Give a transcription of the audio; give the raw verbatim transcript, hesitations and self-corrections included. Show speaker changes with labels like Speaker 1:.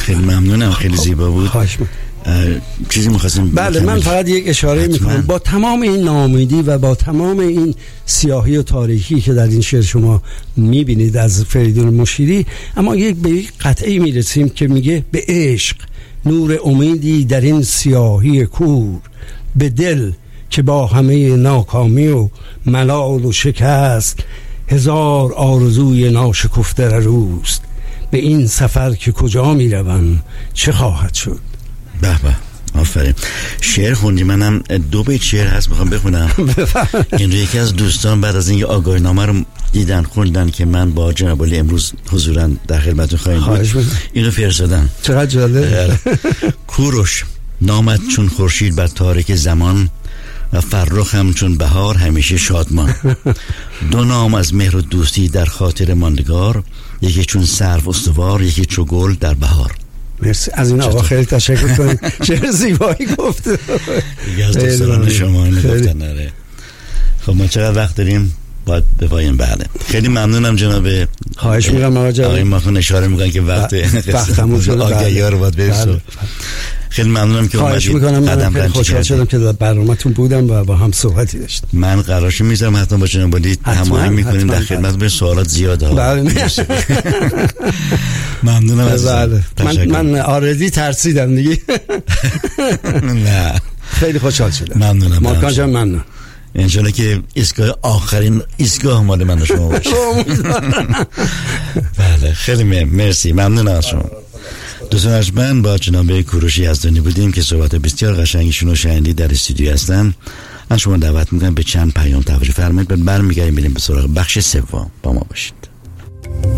Speaker 1: خیلی ممنونم، خیلی زیبا بود.
Speaker 2: خواهش
Speaker 1: چیزی می‌خواستم
Speaker 2: بله من فقط یک اشاره میکنم با تمام این ناامیدی و با تمام این سیاهی و تاریکی که در این شعر شما میبینید از فریدون مشیری، اما یک به یک قطعه میرسیم که میگه به عشق نور امیدی در این سیاهی کور، به دل که با همه ناکامی و ملال و شکست هزار آرزوی ناشکفته روست، به این سفر که کجا میروم چه خواهد شد.
Speaker 1: به به آفرین. شعر خوندی، منم دو بیت شعر هست میخوام بخونم. این رو یکی از دوستان بعد از اینکه آگاهینامه رو دیدن خوندن که من با جناب عالی امروز حضورا در خدمتتون خواهیم بود، اینو فرستادن.
Speaker 2: چقدر جالب.
Speaker 1: کوروش نامت چون خورشید بر تارک زمان و فرخ هم چون بهار همیشه شادمان. دو نام از مهر و دوستی در خاطر ماندگار، یکی چون سرو استوار، یکی چون گل در بهار.
Speaker 2: مرسی از این آقا، خیلی تشکر کنیم. چه زیبایی گفته.
Speaker 1: دیگه از دوستان شما اینو گفتن. نره خب ما چقدر وقت داریم؟ باید بپاییم. بله خیلی ممنونم جناب.
Speaker 2: خواهش می‌کنم آقا جان.
Speaker 1: آقای ماخون اشاره می‌کنن که وقت
Speaker 2: وقتمون شده،
Speaker 1: آگهی‌ها رو باید برسونیم. خیلی ممنونم که
Speaker 2: خواهش می‌کنم. من خیلی خوشحال شدم که در برنامه‌تون بودم و با هم صحبتی داشتم.
Speaker 1: من قرارش می‌ذارم حتما با جناب عالی هماهنگ می‌کنیم، در خدمت به سوالات زیاده ها.
Speaker 2: بله مرسی.
Speaker 1: ممنونم از
Speaker 2: بله. من من آردی ترسیدم دیگه.
Speaker 1: نه
Speaker 2: خیلی خوشحال شدم.
Speaker 1: ممنونم.
Speaker 2: ماکان جان ممنون.
Speaker 1: انشالله که ایستگاه آخرین ایستگاه مال من و شما باشه. بله خیلی مرسی، ممنون از شما. دوستان ارجمند، با جناب کوروش یزدانی بودیم که صحبت بسیار قشنگشون رو شنیدید در استودیو هستن. من شما دعوت میکنم به چند پیام تفریح فرمایید، بعد برمیگردیم میریم به سراغ بخش سوم. با ما باشید.